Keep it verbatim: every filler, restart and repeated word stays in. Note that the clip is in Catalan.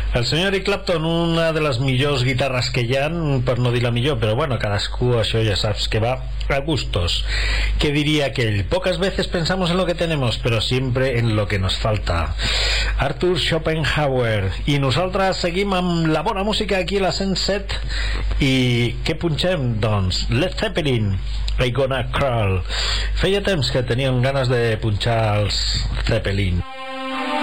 El senyor Eric Clapton, una de les millors guitarres que hi ha, per no dir la millor, però bueno, cadascú, això ja saps que va a gustos. ¿Qué diría aquell? Pocas veces pensamos en lo que tenemos, pero siempre en lo que nos falta. Arthur Schopenhauer. I nosaltres seguim amb la bona música aquí a la cent set. I què punxem? Doncs Led Zeppelin, I Gonna Crawl. Feia temps que teníem ganes de punxar els Zeppelin.